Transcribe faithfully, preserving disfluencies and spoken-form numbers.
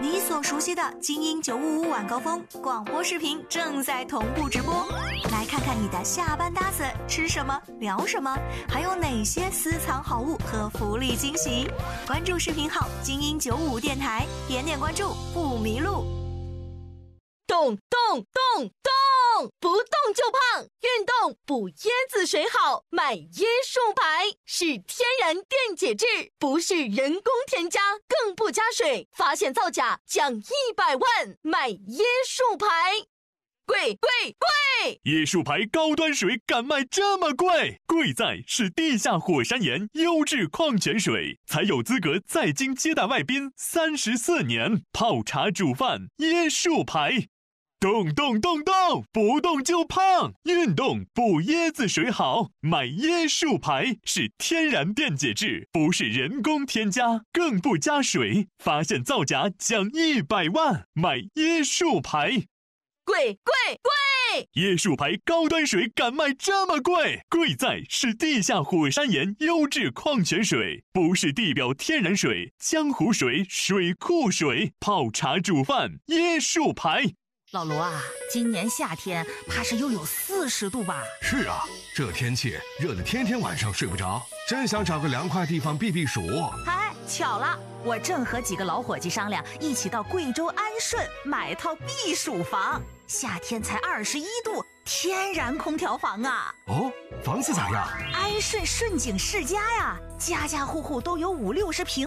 你所熟悉的精英九五五晚高峰广播视频正在同步直播，来看看你的下班搭子吃什么聊什么，还有哪些私藏好物和福利惊喜。关注视频号精英九五五电台，点点关注不迷路。 动动动动，不动就胖，运动补椰子水好，买椰树牌是天然电解质，不是人工添加，更不加水，发现造假奖一百万，买椰树牌。贵贵贵！ 椰树牌高端水敢卖这么贵？贵在是地下火山岩优质矿泉水，才有资格在京接待外宾三十四年，泡茶煮饭椰树牌。动动动动，不动就胖，运动补椰子水好，买椰树牌是天然电解质，不是人工添加，更不加水，发现造假奖一百万，买椰树牌。 贵贵贵！ 椰树牌高端水敢卖这么贵？贵在是地下火山岩优质矿泉水，不是地表天然水、江湖水、水库水，泡茶煮饭椰树牌。 老卢啊，今年夏天怕是又有四十度吧？ 是啊，这天气热得天天晚上睡不着，真想找个凉快地方避避暑。 哎，巧了，我正和几个老伙计商量，一起到贵州安顺买套避暑房，夏天才二十一度，天然空调房啊。 哦，房子咋样？ 安顺顺景世家呀，家家户户都有五六十平。